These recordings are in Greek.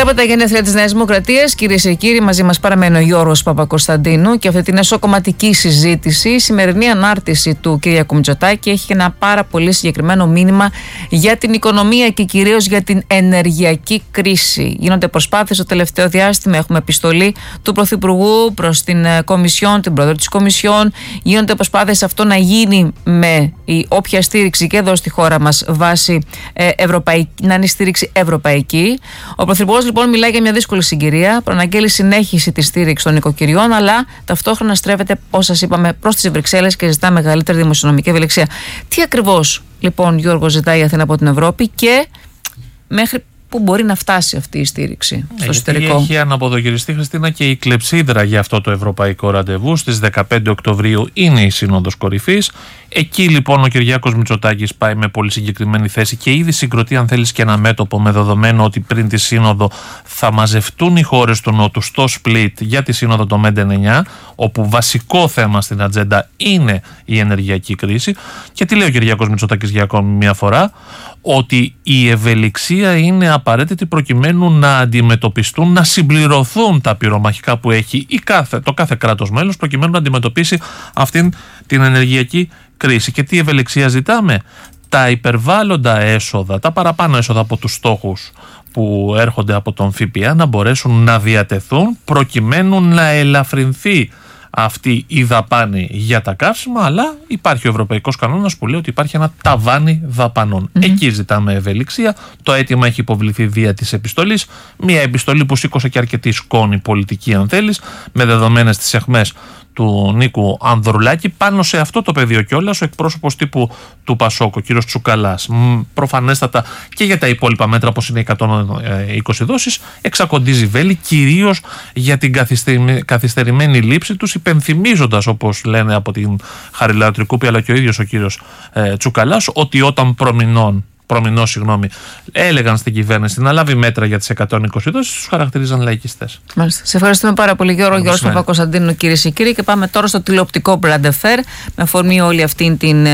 Βλέπετε τα γενέθλια της Νέας Δημοκρατίας, κυρίες και κύριοι, μαζί μας παραμένει ο Γιώργος Παπακοσταντίνου και αυτή την εσωκομματική συζήτηση. Η σημερινή ανάρτηση του Κυριάκου Μητσοτάκη έχει ένα πάρα πολύ συγκεκριμένο μήνυμα για την οικονομία και κυρίως για την ενεργειακή κρίση. Γίνονται προσπάθειες το τελευταίο διάστημα. Έχουμε επιστολή του Πρωθυπουργού προς την Κομισιόν, την Πρόεδρο της Κομισιόν. Γίνονται προσπάθειες αυτό να γίνει με η όποια στήριξη και εδώ στη χώρα μας βάσει να είναι στήριξη ευρωπαϊκή. Ο Πρωθυπουργός λοιπόν μιλάει για μια δύσκολη συγκυρία, προαναγγέλει συνέχιση της στήριξης των νοικοκυριών, αλλά ταυτόχρονα στρέφεται, όπως σας είπαμε, προς τις Βρυξέλλες και ζητά μεγαλύτερη δημοσιονομική ευελιξία. Τι ακριβώς λοιπόν, Γιώργο, ζητάει η Αθήνα από την Ευρώπη και μέχρι πού μπορεί να φτάσει αυτή η στήριξη στο εσωτερικό? Έχει αναποδογυριστεί, Χριστίνα, και η κλεψίδρα για αυτό το ευρωπαϊκό ραντεβού. Στις 15 Οκτωβρίου είναι η Σύνοδος Κορυφής. Εκεί λοιπόν ο Κυριάκος Μητσοτάκης πάει με πολύ συγκεκριμένη θέση και ήδη συγκροτεί, αν θέλεις, και ένα μέτωπο, με δεδομένο ότι πριν τη Σύνοδο θα μαζευτούν οι χώρες του Νότου στο Σπλίτ για τη Σύνοδο το Μέντε 9, όπου βασικό θέμα στην ατζέντα είναι η ενεργειακή κρίση. Και τι λέει ο Κυριάκος Μητσοτάκης για ακόμη μια φορά? Ότι η ευελιξία είναι απαραίτητη προκειμένου να αντιμετωπιστούν, να συμπληρωθούν τα πυρομαχικά που έχει το κάθε κράτος μέλος προκειμένου να αντιμετωπίσει αυτήν την ενεργειακή κρίση. Και τι ευελιξία ζητάμε? Τα υπερβάλλοντα έσοδα, τα παραπάνω έσοδα από τους στόχους που έρχονται από τον ΦΠΑ να μπορέσουν να διατεθούν προκειμένου να ελαφρυνθεί αυτή η δαπάνη για τα καύσιμα, αλλά υπάρχει ο ευρωπαϊκός κανόνας που λέει ότι υπάρχει ένα ταβάνι δαπανών. Εκεί ζητάμε ευελιξία. Το αίτημα έχει υποβληθεί δια της επιστολής. Μια επιστολή που σήκωσε και αρκετή σκόνη πολιτική, αν θέλεις, με δεδομένες τις αιχμές του Νίκου Ανδρουλάκη. Πάνω σε αυτό το πεδίο κιόλας ο εκπρόσωπος τύπου του Πασόκ, ο κύριος Τσουκαλάς, προφανέστατα και για τα υπόλοιπα μέτρα όπως είναι οι 120 δόσεις, εξακοντίζει βέλη κυρίως για την καθυστερημένη λήψη τους, υπενθυμίζοντας, όπως λένε από την Χαριλάου Τρικούπη αλλά και ο ίδιος ο κύριος Τσουκαλάς, ότι όταν προμηνώς έλεγαν στην κυβέρνηση να λάβει μέτρα για τις 120 δόσεις, τους χαρακτηρίζαν λαϊκιστές. Μάλιστα. Σε ευχαριστούμε πάρα πολύ, Γιώργο. Γιώργος Παπακοσταντίνου, κυρίες και κύριοι. Και πάμε τώρα στο τηλεοπτικό Brand Affair, με αφορμή όλη αυτή την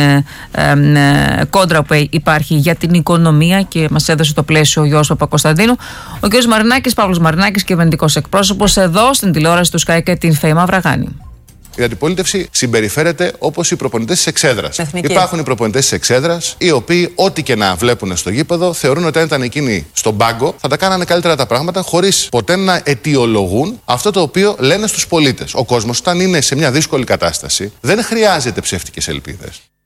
κόντρα που υπάρχει για την οικονομία και μας έδωσε το πλαίσιο ο Γιώργος Παπακοσταντίνου. Ο κ. Μαρινάκης, Παύλος Μαρινάκης, κυβερνητικός εκπρόσωπος, εδώ στην τηλεόραση του Sky και την ΦΕΙ Μαυραγάνη. Η αντιπολίτευση συμπεριφέρεται όπως οι προπονητές της εξέδρας. Υπάρχουν οι προπονητές της εξέδρας, οι οποίοι, ό,τι και να βλέπουν στο γήπεδο, θεωρούν ότι αν ήταν εκείνοι στον πάγκο, θα τα κάνανε καλύτερα τα πράγματα, χωρίς ποτέ να αιτιολογούν αυτό το οποίο λένε στους πολίτες. Ο κόσμος, όταν είναι σε μια δύσκολη κατάσταση, δεν χρειάζεται ψεύτικες ελπίδες.